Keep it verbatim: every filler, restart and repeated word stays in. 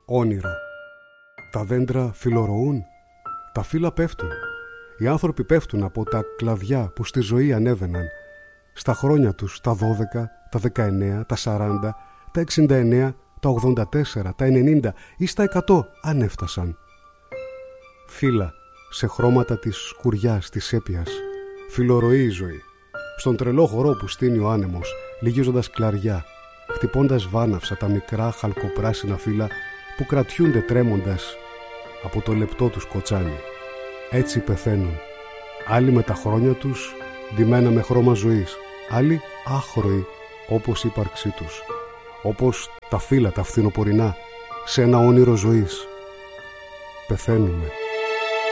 Όνειρο. Τα δέντρα φιλορροούν, τα φύλλα πέφτουν. Οι άνθρωποι πέφτουν από τα κλαδιά που στη ζωή ανέβαιναν. Στα χρόνια τους, τα δώδεκα, τα δεκαεννέα, τα σαράντα, τα εξήντα εννέα, τα ογδόντα τέσσερα, τα ενενήντα ή στα εκατό αν έφτασαν. Φύλλα σε χρώματα της σκουριάς, της σέπιας. Φιλορροεί η ζωή. Στον τρελό χορό που στείνει ο άνεμος, λυγίζοντας κλαριά, χτυπώντας βάναυσα τα μικρά χαλκοπράσινα φύλλα που κρατιούνται τρέμοντας από το λεπτό τους κοτσάνι. Έτσι πεθαίνουν. Άλλοι με τα χρόνια τους ντυμένα με χρώμα ζωής, άλλοι άχρωοι όπως η ύπαρξή τους, όπως τα φύλλα τα φθινοπορεινά σε ένα όνειρο ζωής. Πεθαίνουμε.